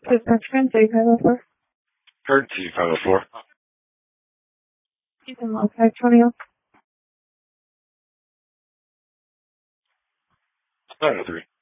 Dispatch 3504. Heard 2504. He's in log 520. 903.